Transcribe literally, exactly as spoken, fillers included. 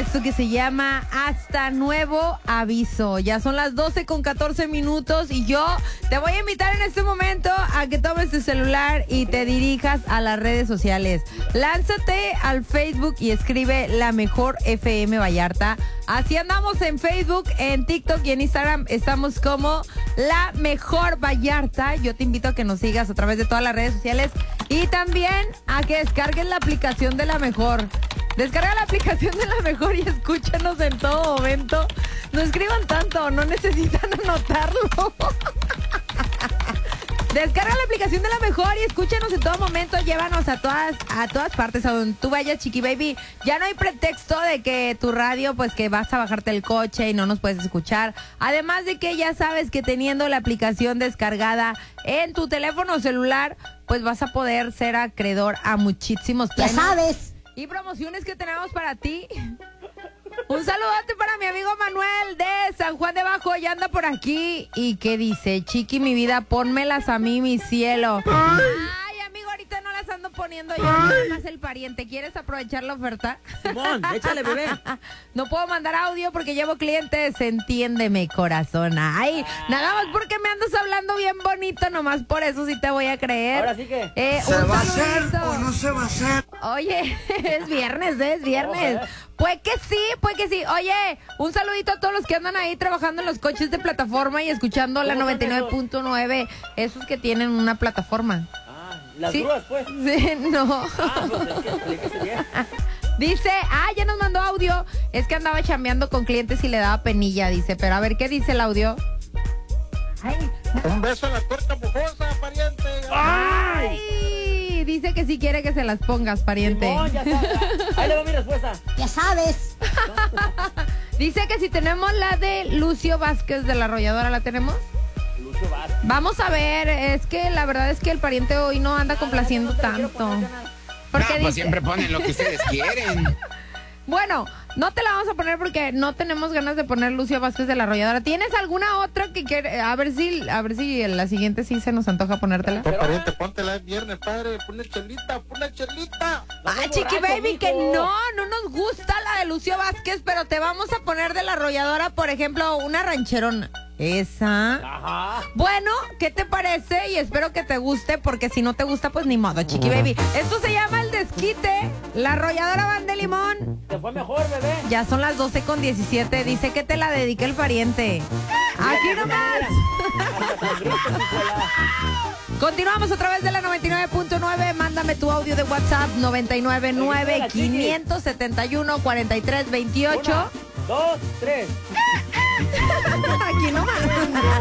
esto que se llama Hasta Nuevo Aviso. Ya son las doce con catorce minutos y yo te voy a invitar en este momento a que tomes tu celular y te dirijas a las redes sociales. Lánzate al Facebook y escribe La Mejor F M Vallarta. Así andamos en Facebook, en TikTok y en Instagram. Estamos como La Mejor Vallarta. Yo te invito a que nos sigas a través de todas las redes sociales y también a que descargues la aplicación de La Mejor. Descarga la aplicación de La Mejor y escúchanos en todo momento. No escriban tanto, no necesitan anotarlo. Descarga la aplicación de La Mejor y escúchanos en todo momento. Llévanos a todas a todas partes, a donde tú vayas, Chiqui Baby. Ya no hay pretexto de que tu radio, pues que vas a bajarte el coche y no nos puedes escuchar. Además de que ya sabes que teniendo la aplicación descargada en tu teléfono celular, pues vas a poder ser acreedor a muchísimos planes. Ya sabes. Y promociones que tenemos para ti. Un saludote para mi amigo Manuel de San Juan de Bajo, ya anda por aquí. ¿Y qué dice? Chiqui, mi vida, pónmelas a mí, mi cielo. Ay, amigo, ahorita no las ando poniendo yo, nada más el pariente. ¿Quieres aprovechar la oferta? Simón, échale, bebé. No puedo mandar audio porque llevo clientes, entiéndeme, corazón. Ay, nada más porque me andas hablando bien bonito, nomás por eso sí te voy a creer. Ahora sí que... Eh, ¿Se un va a saludito. hacer o no se va a hacer? Oye, es viernes, ¿eh? es viernes. Ojo, ¿eh? Pues que sí, pues que sí. Oye, un saludito a todos los que andan ahí trabajando en los coches de plataforma y escuchando la ¿Cómo noventa y son nueve punto nueve. Esos que tienen una plataforma. Ah, las ¿Sí? grúas, pues. Sí, no. Ah, pues es que explíquese bien. Dice, ah, ya nos mandó audio. Es que andaba chambeando con clientes y le daba penilla, dice. Pero a ver, ¿qué dice el audio? Ay, Un beso en la tuerca mojosa, pariente. ay, dice que si quiere que se las pongas, pariente. Simón, ya sabes. Ahí le va mi respuesta. Ya sabes. Dice que si tenemos la de Lucio Vázquez de la Arrolladora, ¿la tenemos? Lucio Vázquez. Vamos a ver, es que la verdad es que el pariente hoy no anda complaciendo No te la quiero tanto. poner, carnal. Porque No, pues dice- siempre ponen lo que ustedes quieren. Bueno, no te la vamos a poner porque no tenemos ganas de poner Lucio Vázquez de la Arrolladora. ¿Tienes alguna otra que quiere? A ver si, a ver si en la siguiente sí se nos antoja ponértela. Pues, pariente, póntela el viernes, padre. Ponle chelita, ponle chelita. Ay, Estás Chiqui borracho, Baby, mijo. que no, no nos gusta la de Lucio Vázquez, pero te vamos a poner de la Arrolladora, por ejemplo, una rancherona. Esa. Ajá. Bueno, ¿qué te parece? Y espero que te guste, porque si no te gusta, pues ni modo, Chiqui Baby. Esto se llama El Desquite, la Arrolladora Van de Limón. Te fue mejor, bebé. Ya son las doce con diecisiete. Dice que te la dedique el pariente. Aquí nomás. Hasta con grito, Nicolás. Continuamos a través de la noventa y nueve punto nueve. Mándame tu audio de WhatsApp noventa y nueve nueve, quinientos setenta y uno, cuarenta y tres veintiocho. Una, dos, tres. Aquí nomás.